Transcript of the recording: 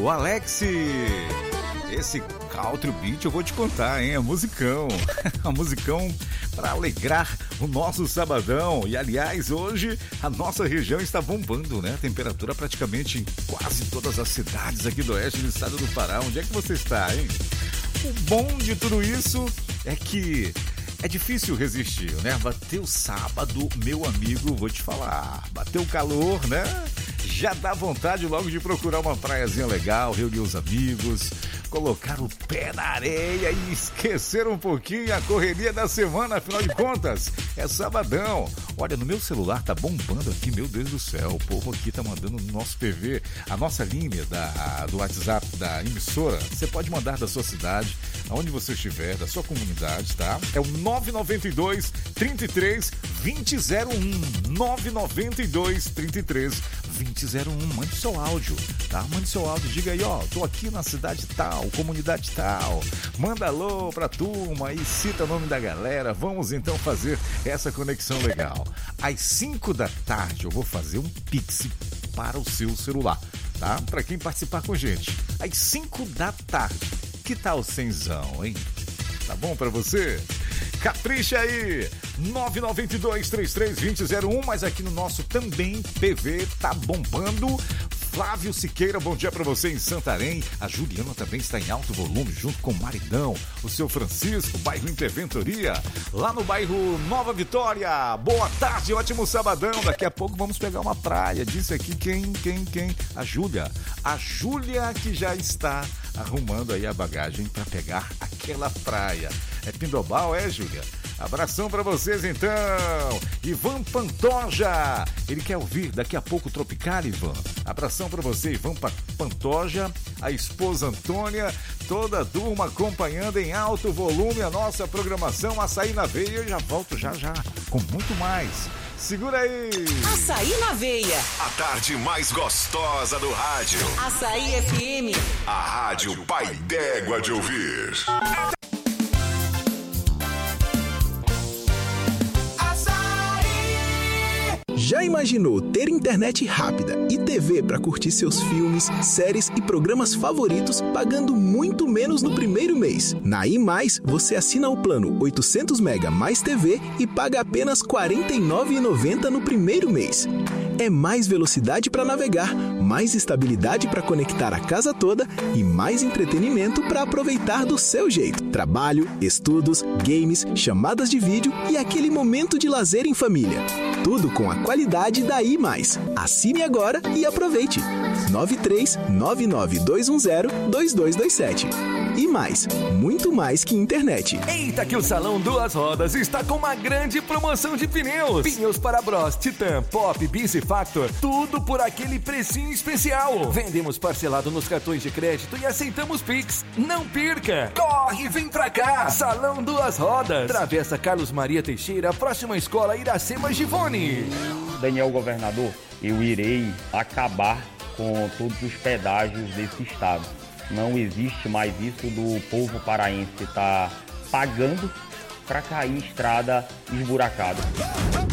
o Alex. Esse Country Beat eu vou te contar, hein? É musicão. É musicão para alegrar o nosso sabadão. E, aliás, hoje a nossa região está bombando, né? Temperatura praticamente em quase todas as cidades aqui do oeste do estado do Pará. Onde é que você está, hein? O bom de tudo isso é que é difícil resistir, né? Bateu sábado, meu amigo, vou te falar. Bateu calor, né? Já dá vontade logo de procurar uma praiazinha legal, reunir os amigos, colocar o pé na areia e esquecer um pouquinho a correria da semana, afinal de contas, é sabadão. Olha, no meu celular tá bombando aqui, meu Deus do céu, o povo aqui tá mandando no nosso PV, a nossa linha do WhatsApp da emissora. Você pode mandar da sua cidade, aonde você estiver, da sua comunidade, tá? É o 992 33 2001, 992 33 2001, mande seu áudio, tá? Mande seu áudio, diga aí, ó, tô aqui na cidade tal, comunidade tal, manda alô pra turma e cita o nome da galera. Vamos então fazer essa conexão legal. Às 5 da tarde eu vou fazer um pix para o seu celular, tá? Pra quem participar com a gente, às 5 da tarde. Que tal cenzão, hein? Tá bom pra você? Capricha aí, 992-33-2001, mas aqui no nosso também PV tá bombando. Flávio Siqueira, bom dia pra você em Santarém. A Juliana também está em alto volume, junto com o maridão, o seu Francisco, bairro Interventoria, lá no bairro Nova Vitória. Boa tarde, ótimo sabadão. Daqui a pouco vamos pegar uma praia. Disse aqui quem? A Júlia. A Júlia que já está arrumando aí a bagagem para pegar aquela praia. É Pindobal, é, Júlia? Abração pra vocês, então. Ivan Pantoja, ele quer ouvir daqui a pouco Tropical, Ivan. Abração pra você, Ivan Pantoja, a esposa Antônia, toda a turma acompanhando em alto volume a nossa programação Açaí na Veia. Eu já volto já, com muito mais. Segura aí! Açaí na Veia. A tarde mais gostosa do rádio. Açaí FM. A rádio pai d'égua de ouvir. Já imaginou ter internet rápida e TV para curtir seus filmes, séries e programas favoritos pagando muito menos no primeiro mês? Na I+, você assina o plano 800 MB mais TV e paga apenas R$ 49,90 no primeiro mês. É mais velocidade para navegar, mais estabilidade para conectar a casa toda e mais entretenimento para aproveitar do seu jeito. Trabalho, estudos, games, chamadas de vídeo e aquele momento de lazer em família. Tudo com a qualidade da I+. Assine agora e aproveite. 93-99210-2227. E mais, muito mais que internet. Eita que o Salão Duas Rodas está com uma grande promoção de pneus. Pneus para Bros, Titan, Pop, Bis e Factor, tudo por aquele precinho especial. Vendemos parcelado nos cartões de crédito e aceitamos Pix. Não perca! Corre, vem pra cá! Salão Duas Rodas, Travessa Carlos Maria Teixeira, próxima escola Iracema Givone. Daniel Governador, eu irei acabar com todos os pedágios desse estado. Não existe mais isso do povo paraense estar pagando para cair em estrada esburacada.